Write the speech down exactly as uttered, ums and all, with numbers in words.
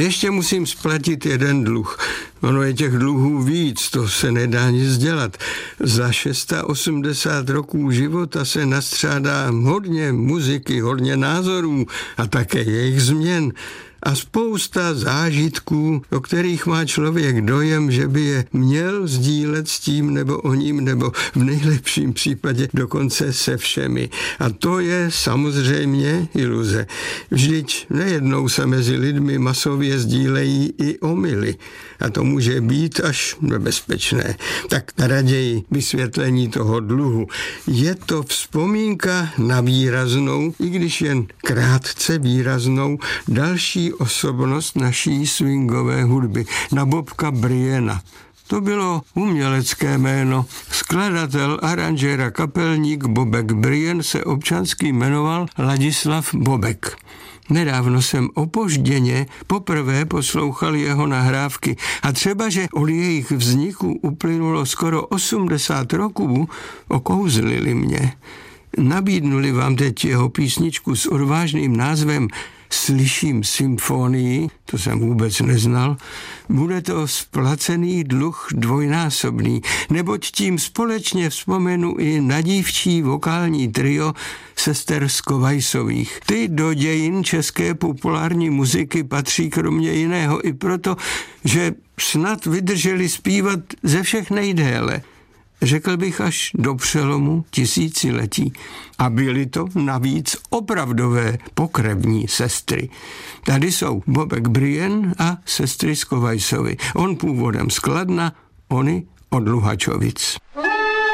Ještě musím splatit jeden dluh. Ono je těch dluhů víc, to se nedá nic dělat. Za osmdesát šest roků života se nastřádá hodně muziky, hodně názorů a také jejich změn. A spousta zážitků, o kterých má člověk dojem, že by je měl sdílet s tím nebo o ním, nebo v nejlepším případě dokonce se všemi. A to je samozřejmě iluze. Vždyť nejednou se mezi lidmi masově sdílejí i omyly. A to může být až nebezpečné. Tak raději vysvětlení toho dluhu. Je to vzpomínka na výraznou, i když jen krátce výraznou, další osobnost naší swingové hudby, na Bobka Briana. To bylo umělecké jméno. Skladatel, aranžér a kapelník Bobek Brian se občansky jmenoval Ladislav Bobek. Nedávno jsem opožděně poprvé poslouchal jeho nahrávky a třeba, že od jejich vzniku uplynulo skoro osmdesát roků, okouzlili mě. Nabídnuli vám teď jeho písničku s odvážným názvem Slyším symfonii, to jsem vůbec neznal, bude to splacený dluh dvojnásobný, neboť tím společně vzpomenu i na dívčí vokální trio sester Skovajsových. Ty do dějin české populární muziky patří kromě jiného i proto, že snad vydrželi zpívat ze všech nejdéle. Řekl bych až do přelomu tisíciletí. A byly to navíc opravdové pokrevní sestry. Tady jsou Bobek Brian a sestry Skovajsovy. On původem z Kladna, oni od Luhačovic.